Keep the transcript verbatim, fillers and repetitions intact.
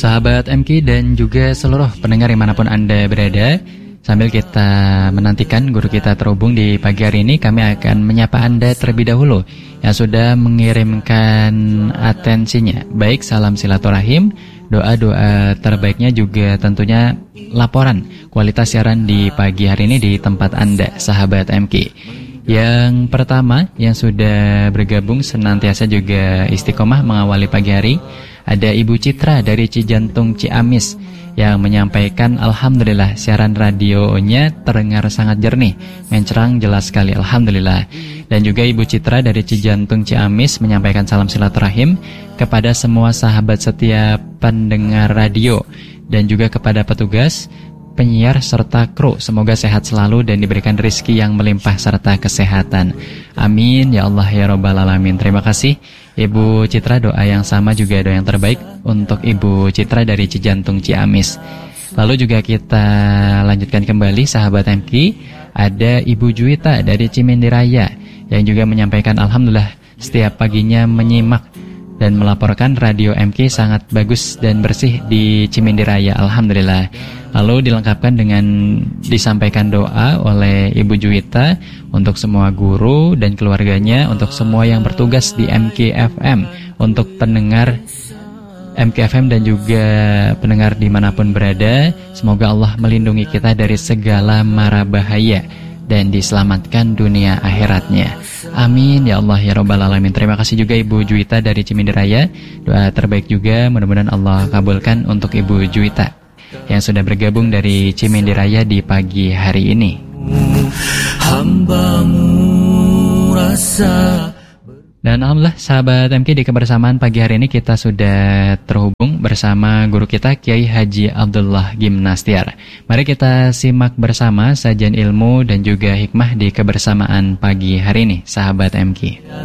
Sahabat M K dan juga seluruh pendengar dimanapun Anda berada, sambil kita menantikan guru kita terhubung di pagi hari ini, kami akan menyapa Anda terlebih dahulu yang sudah mengirimkan atensinya. Baik salam silaturahim, doa-doa terbaiknya, juga tentunya laporan kualitas siaran di pagi hari ini di tempat Anda, sahabat M K. Yang pertama yang sudah bergabung senantiasa juga istiqomah mengawali pagi hari, ada Ibu Citra dari Cijantung Ciamis yang menyampaikan alhamdulillah siaran radionya terdengar sangat jernih, mencerang jelas sekali, alhamdulillah. Dan juga Ibu Citra dari Cijantung Ciamis menyampaikan salam silaturahim kepada semua sahabat setia pendengar radio dan juga kepada petugas, penyiar serta kru, semoga sehat selalu dan diberikan rezeki yang melimpah serta kesehatan. Amin ya Allah ya Rabbal Alamin. Terima kasih Ibu Citra, doa yang sama juga doa yang terbaik untuk Ibu Citra dari Cijantung Ciamis. Lalu juga kita lanjutkan kembali sahabat M K, ada Ibu Juwita dari Cimindi Raya yang juga menyampaikan alhamdulillah setiap paginya menyimak dan melaporkan radio M K sangat bagus dan bersih di Cimindi Raya, alhamdulillah. Lalu dilengkapkan dengan disampaikan doa oleh Ibu Juwita untuk semua guru dan keluarganya, untuk semua yang bertugas di M K F M, untuk pendengar M K F M dan juga pendengar dimanapun berada. Semoga Allah melindungi kita dari segala mara bahaya dan diselamatkan dunia akhiratnya. Amin ya Allah ya Rabbal Alamin. Terima kasih juga Ibu Juwita dari Cimindi Raya. Doa terbaik juga mudah-mudahan Allah kabulkan untuk Ibu Juwita yang sudah bergabung dari Cimindi Raya di pagi hari ini. Hambamu rasa. Dan alhamdulillah sahabat M K, di kebersamaan pagi hari ini kita sudah terhubung bersama guru kita Kiai Haji Abdullah Gimnastiar. Mari kita simak bersama sajian ilmu dan juga hikmah di kebersamaan pagi hari ini, sahabat M K.